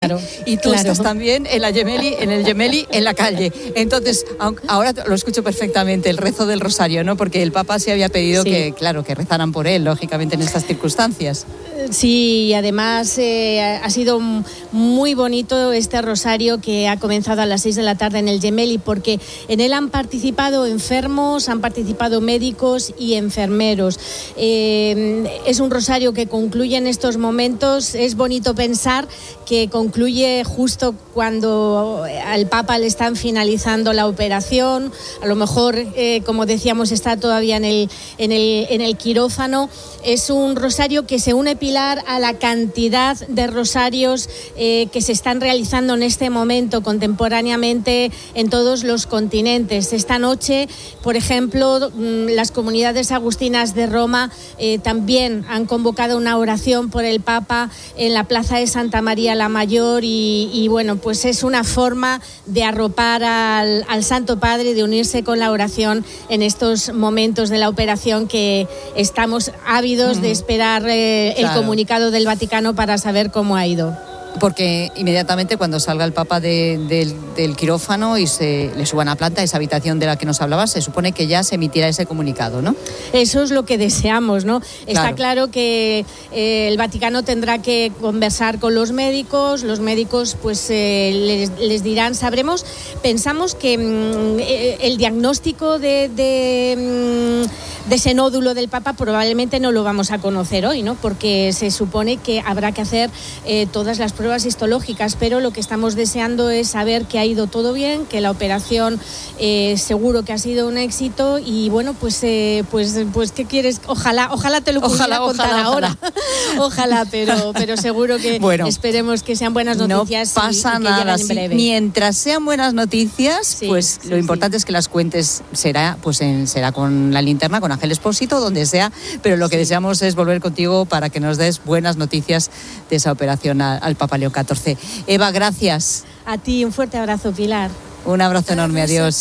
Claro, y tú estás también en el Gemelli, en la calle. Entonces, ahora lo escucho perfectamente, el rezo del rosario, ¿no? Porque el Papa sí había pedido que rezaran por él, lógicamente, en estas circunstancias. Sí, y además ha sido muy bonito este rosario que ha comenzado a las 6 de la tarde en el Gemelli, porque en él han participado enfermos, han participado médicos y enfermeros. Es un rosario que concluye en estos momentos. Es bonito pensar que concluye justo cuando al Papa le están finalizando la operación. A lo mejor, como decíamos, está todavía en el quirófano. Es un rosario que se une, Pilar, a la cantidad de rosarios que se están realizando en este momento contemporáneamente en todos los continentes. Esta noche, por ejemplo, las comunidades agustinas de Roma también han convocado una oración por el Papa en la plaza de Santa María la Mayor y bueno, pues es una forma de arropar al Santo Padre, de unirse con la oración en estos momentos de la operación que estamos ávidos de esperar el comunicado del Vaticano para saber cómo ha ido. Porque inmediatamente cuando salga el Papa del quirófano y se le suban a planta, esa habitación de la que nos hablabas, se supone que ya se emitirá ese comunicado, ¿no? Eso es lo que deseamos, ¿no? Está claro que el Vaticano tendrá que conversar con los médicos pues les dirán, sabremos, pensamos que el diagnóstico de ese nódulo del Papa probablemente no lo vamos a conocer hoy, ¿no? Porque se supone que habrá que hacer todas las pruebas histológicas, pero lo que estamos deseando es saber que ha ido todo bien, que la operación seguro que ha sido un éxito y bueno, pues ¿qué quieres? Ojalá te lo pudiera contar ahora. Ojalá, pero seguro que esperemos que sean buenas noticias. No pasa y que nada. en breve. Mientras sean buenas noticias, lo importante es que las cuentes será con la linterna, con Ángel Expósito, donde sea, pero lo que deseamos es volver contigo para que nos des buenas noticias de esa operación al Papa León XIV. Eva, gracias. A ti, un fuerte abrazo, Pilar. Un abrazo enorme, adiós.